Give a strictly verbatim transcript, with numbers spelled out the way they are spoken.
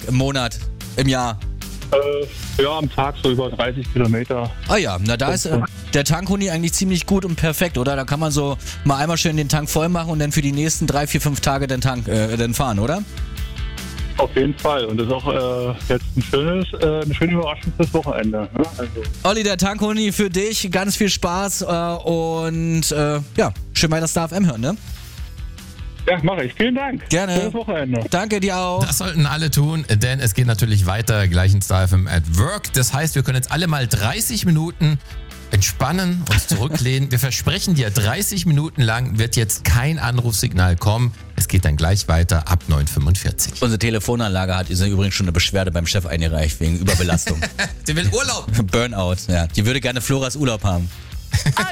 im Monat, im Jahr? Äh, ja, am Tag so über dreißig Kilometer. Ah ja, na da ist äh, der Tankhuni eigentlich ziemlich gut und perfekt, oder? Da kann man so mal einmal schön den Tank voll machen und dann für die nächsten drei, vier, fünf Tage den Tank äh, dann fahren, oder? Auf jeden Fall. Und das ist auch äh, jetzt ein schönes, äh, eine schöne Überraschung fürs Wochenende. Ne? Also. Olli, der Tankhuni für dich, ganz viel Spaß äh, und äh, ja, schön weiter Star F M hören, ne? Ja, mache ich. Vielen Dank. Gerne. Schönes Wochenende. Danke dir auch. Das sollten alle tun, denn es geht natürlich weiter, gleich in Star F M at Work. Das heißt, wir können jetzt alle mal dreißig Minuten entspannen, uns zurücklehnen. Wir versprechen dir, dreißig Minuten lang wird jetzt kein Anrufsignal kommen. Es geht dann gleich weiter ab neun Uhr fünfundvierzig. Unsere Telefonanlage hat übrigens schon eine Beschwerde beim Chef eingereicht wegen Überbelastung. Sie will Urlaub. Burnout, ja. Die würde gerne Floras Urlaub haben.